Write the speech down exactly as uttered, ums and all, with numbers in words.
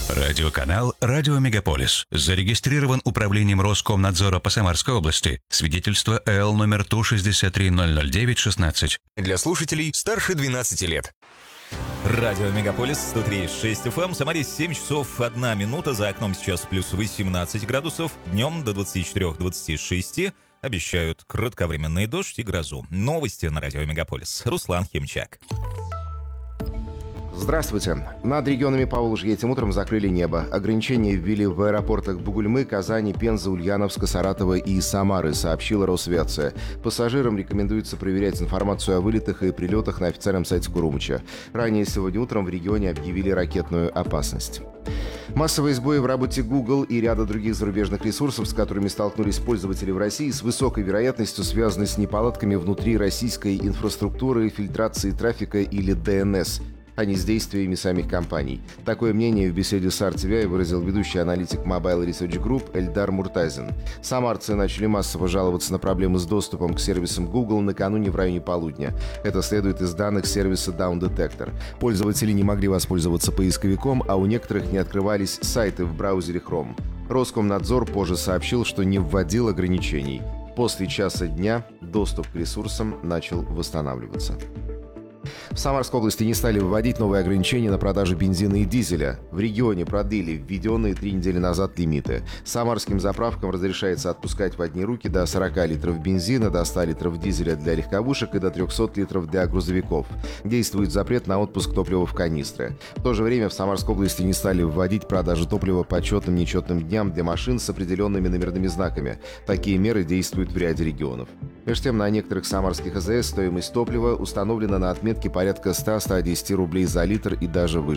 Радиоканал «Радио Мегаполис» зарегистрирован Управлением Роскомнадзора по Самарской области. Свидетельство эл номер Ту шестьдесят три ноль ноль девять шестнадцать. Для слушателей старше двенадцати лет. Радио Мегаполис сто три и шесть эф эм. В Самаре семь часов одна минута. За окном сейчас плюс восемнадцать градусов. Днем до двадцати четырёх — двадцати шести. Обещают кратковременный дождь и грозу. Новости на Радио Мегаполис. Руслан Химчак. Здравствуйте. Над регионами Поволжья этим утром закрыли небо. Ограничения ввели в аэропортах Бугульмы, Казани, Пензы, Ульяновска, Саратова и Самары, сообщила Росавиация. Пассажирам рекомендуется проверять информацию о вылетах и прилетах на официальном сайте Курумыча. Ранее сегодня утром в регионе объявили ракетную опасность. Массовые сбои в работе Google и ряда других зарубежных ресурсов, с которыми столкнулись пользователи в России, с высокой вероятностью связаны с неполадками внутри российской инфраструктуры фильтрации трафика или Д Н С, а не с действиями самих компаний. Такое мнение в беседе с ар ти ви ай выразил ведущий аналитик Mobile Research Group Эльдар Муртазин. Самарцы начали массово жаловаться на проблемы с доступом к сервисам Google накануне в районе полудня. Это следует из данных сервиса Down Detector. Пользователи не могли воспользоваться поисковиком, а у некоторых не открывались сайты в браузере Chrome. Роскомнадзор позже сообщил, что не вводил ограничений. После часа дня доступ к ресурсам начал восстанавливаться. В Самарской области не стали вводить новые ограничения на продажу бензина и дизеля. В регионе продлили введенные три недели назад лимиты. Самарским заправкам разрешается отпускать в одни руки до сорока литров бензина, до ста литров дизеля для легковушек и до трехсот литров для грузовиков. Действует запрет на отпуск топлива в канистры. В то же время в Самарской области не стали вводить продажу топлива по четным и нечетным дням для машин с определенными номерными знаками. Такие меры действуют в ряде регионов. Между тем, на некоторых самарских а зэ эс стоимость топлива установлена на отметке порядка ста — ста десяти рублей за литр и даже выше.